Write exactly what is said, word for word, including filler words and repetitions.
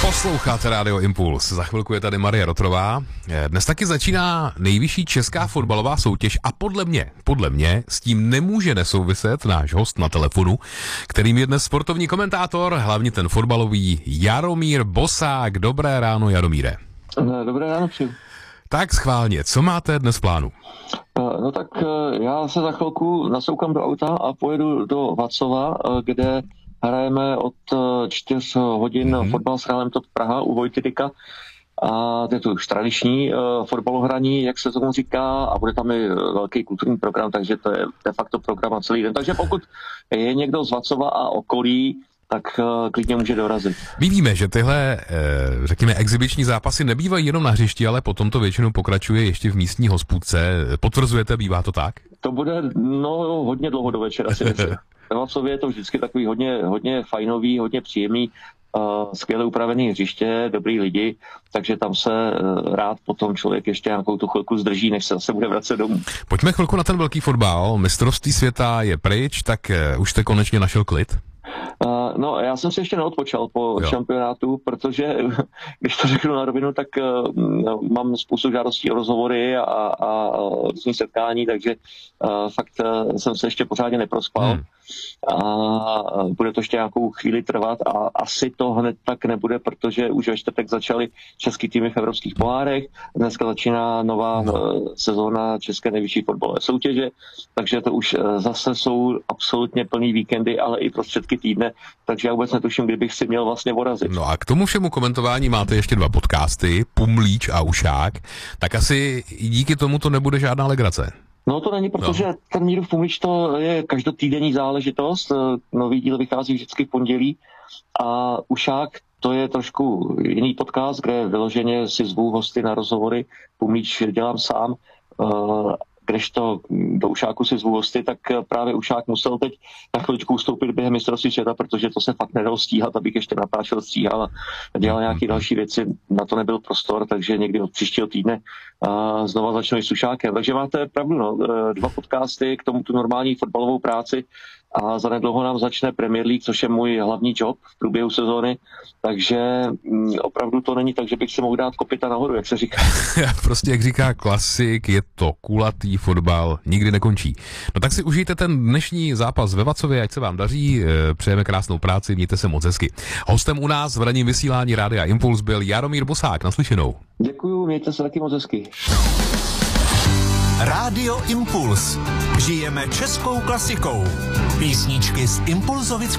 Posloucháte Rádio Impuls. Za chvilku je tady Marie Rotrová. Dnes taky začíná nejvyšší česká fotbalová soutěž a podle mě, podle mě s tím nemůže nesouviset náš host na telefonu, kterým je dnes sportovní komentátor, hlavně ten fotbalový Jaromír Bosák. Dobré ráno, Jaromíre. Dobré ráno, přeju. Tak schválně, co máte dnes v plánu? No tak já se za chvilku nasoukám do auta a pojedu do Vacova, kde hrajeme od čtyř hodin mm-hmm. fotbal s Realem Top Praha u Vojtidika. A to je to už tradiční uh, fotbalohraní, jak se tomu říká, a bude tam i velký kulturní program, takže to je de facto program na celý den. Takže pokud je někdo z Vacova a okolí, tak uh, klidně může dorazit. My víme, že tyhle, uh, řekněme, exibiční zápasy nebývají jenom na hřišti, ale potom to většinou pokračuje ještě v místní hospůdce. Potvrzujete, bývá to tak? To bude no hodně dlouho do večera, si myslím. Ve Vacově je to vždycky takový hodně, hodně fajnový, hodně příjemný, uh, skvěle upravený hřiště, dobrý lidi, takže tam se uh, rád potom člověk ještě nějakou tu chvilku zdrží, než se zase bude vracet domů. Pojďme chvilku na ten velký fotbal. Mistrovství světa je pryč, tak uh, už jste konečně našel klid? Uh, no, já jsem si ještě neodpočal po jo. šampionátu, protože, když to řeknu na rovinu, tak uh, mám spoustu žádostí o rozhovory a, a různý setkání, takže uh, fakt uh, jsem se ještě pořádně neprospal. Hmm. A bude to ještě nějakou chvíli trvat a asi to hned tak nebude, protože už ve čtvrtek začaly český týmy v evropských pohárech, dneska začíná nová no. sezóna české nejvyšší fotbalové soutěže, takže to už zase jsou absolutně plný víkendy, ale i prostředky týdne, takže já vůbec netuším, kdybych si měl vlastně vorazit. No a k tomu všemu komentování máte ještě dva podcasty, Pumlíč a Ušák, tak asi díky tomu to nebude žádná legrace. No to není, protože no. ten Mírův Pumlíč to je každotýdenní záležitost, nový díl vychází vždycky v pondělí a Ušák to je trošku jiný podcast, kde vyloženě si zvu hosty na rozhovory, Pumlíč dělám sám, kdežto do Ušáku si zvu hosty, tak právě Ušák musel teď na chviličku ustoupit během mistrovství světa, protože to se fakt nedalo stíhat, abych ještě natáčel, stříhal a dělal nějaké další věci. Na to nebyl prostor, takže někdy od příštího týdne a znova začnu i s Ušákem. Takže máte pravdu, no, dva podcasty k tomu tu normální fotbalovou práci a zanedlouho nám začne Premier League, což je můj hlavní job v průběhu sezóny, takže opravdu to není tak, že bych si mohl dát kopyta nahoru, jak se říká. Prostě, jak říká klasik, je to kulatý fotbal, nikdy nekončí. No tak si užijte ten dnešní zápas ve Vacově, ať se vám daří, přejeme krásnou práci, mějte se moc hezky. Hostem u nás v ranním vysílání Rádia Impuls byl Jaromír Bosák, naslyšenou. Děkuju, mějte se taky moc hezky. Rádio Impuls. Žijeme českou klasikou. Písničky z Impulzovic